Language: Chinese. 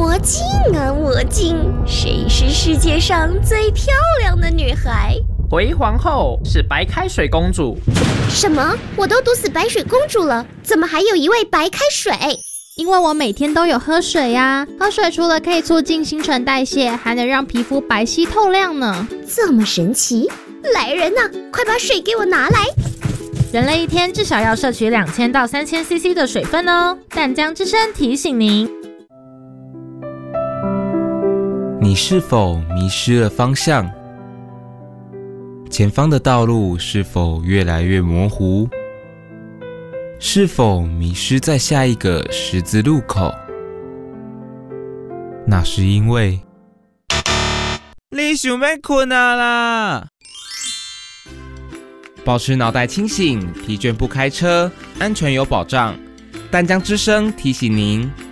魔镜啊魔镜，谁是世界上最漂亮的女孩？ 回皇后是白开水公主。 什么？我都毒死白水公主了，怎么还有一位白开水？ 因为我每天都有喝水呀，喝水除了可以促进新陈代谢，还能让皮肤白皙透亮呢。 这么神奇！来人啊，快把水给我拿来！ 人类一天至少要摄取2000到3000 CC 的水分哦。淡江之声提醒您。 你是否迷失了方向？前方的道路是否越来越模糊？是否迷失在下一个十字路口？那是因为你想要困啦！保持脑袋清醒，疲倦不开车，安全有保障。淡江之声提醒您，